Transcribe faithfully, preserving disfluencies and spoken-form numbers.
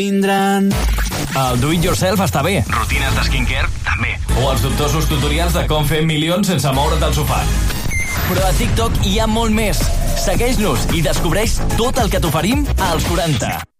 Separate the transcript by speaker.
Speaker 1: Vindran.
Speaker 2: El do it yourself està bé.
Speaker 3: Rutines de skincare, també.
Speaker 2: O els dubtosos tutorials de com fer milions sense moure't del sofà. Però a TikTok hi ha molt més. Segueix-nos i descobreix tot el que t'oferim als quaranta.